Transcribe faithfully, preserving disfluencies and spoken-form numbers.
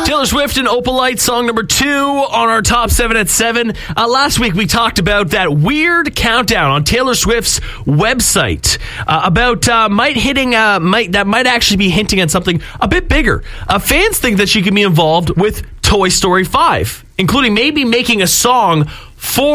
Taylor Swift and Opalite, song number two on our top seven at seven. Uh, last week we talked about that weird countdown on Taylor Swift's website uh, about uh, might hitting uh, might that might actually be hinting at something a bit bigger. Uh, fans think that she could be involved with Toy Story five, including maybe making a song for